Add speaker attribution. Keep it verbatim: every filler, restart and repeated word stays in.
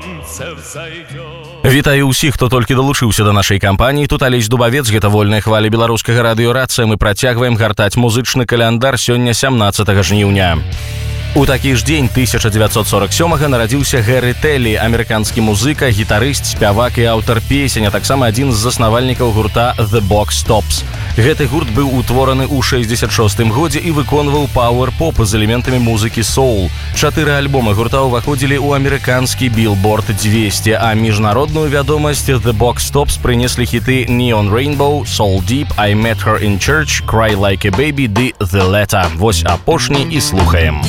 Speaker 1: солнце взойдет.
Speaker 2: Вітаю ўсіх, хто толькі далучыўся да нашай кампаніі. Тут Алесь Дубавец, гэта вольная хваля беларускага радыёрацыя. Мы працягваем гартаць музычны каляндар сёння сямнаццатага жніўня. У такі ж дзень тысяча дзевяцьсот сорок сёмага нарадзіўся Гэри Теллі, амерыканскі музыка, гітарыст, спявак і аўтар песень, а таксама адзін з заснавальнікаў гурта The Box Tops. Гэты гурт быў утвораны ў шэсцьдзесят шостым годзе і выконваў пауэр-поп з элементамі музыкі соул. Чатыры альбомы гурта ўваходзілі ў амерыканскі Billboard двести, а міжнародную вядомасць The Box Tops прынеслі хіты Neon Rainbow, Soul Deep, I Met Her in Church, Cry Like a Baby ды The Letter. Вось апошні і слухаем.